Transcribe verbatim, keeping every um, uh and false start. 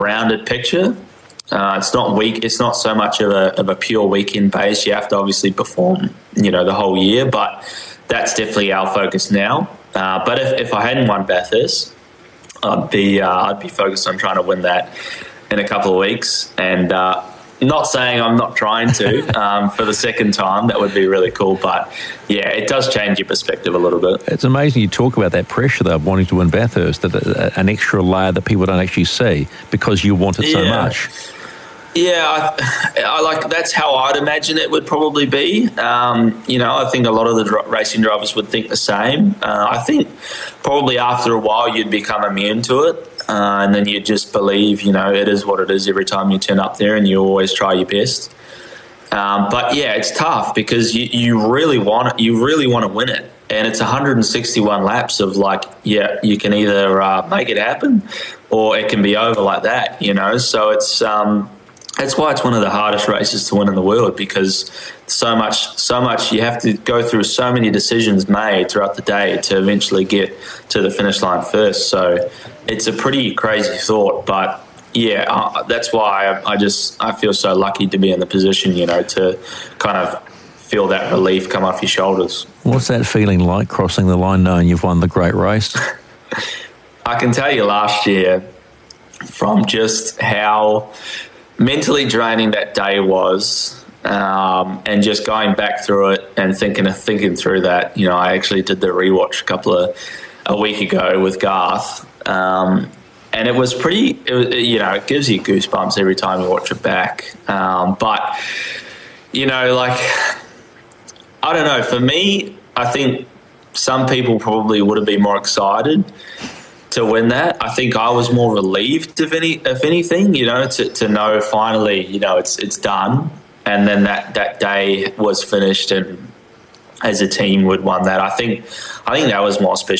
rounded picture. Uh, it's not week. It's not so much of a of a pure weekend base. You have to obviously perform, you know, the whole year. But that's definitely our focus now. Uh, but if, if I hadn't won Bathurst, I'd be uh, I'd be focused on trying to win that in a couple of weeks. And uh, not saying I'm not trying to um, for the second time. That would be really cool. But yeah, it does change your perspective a little bit. It's amazing you talk about that pressure though, of wanting to win Bathurst, that uh, an extra layer that people don't actually see because you want it so yeah. much. Yeah, I, I like that's how I'd imagine it would probably be. Um, you know, I think a lot of the dr- racing drivers would think the same. Uh, I think probably after a while you'd become immune to it, uh, and then you'd just believe, you know, it is what it is every time you turn up there, and you always try your best. Um, but yeah, it's tough because you, you really want it, you really want to win it, and it's one hundred sixty-one laps of like, yeah, you can either uh, make it happen, or it can be over like that. You know, so it's. Um, That's why it's one of the hardest races to win in the world, because so much, so much you have to go through so many decisions made throughout the day to eventually get to the finish line first. So it's a pretty crazy thought, but yeah, uh, that's why I, I just I feel so lucky to be in the position, you know, to kind of feel that relief come off your shoulders. What's that feeling like, crossing the line knowing you've won the great race? I can tell you last year, from just how mentally draining that day was, um, and just going back through it and thinking thinking through that. You know, I actually did the rewatch a couple of a week ago with Garth, um, and it was pretty. It was, you know, it gives you goosebumps every time you watch it back. Um, but you know, like I don't know. For me, I think some people probably would have been more excited to win that. I think I was more relieved, if any, if anything, you know, to, to know finally, you know, it's it's done, and then that, that day was finished, and as a team we'd won that. I think I think that was more special.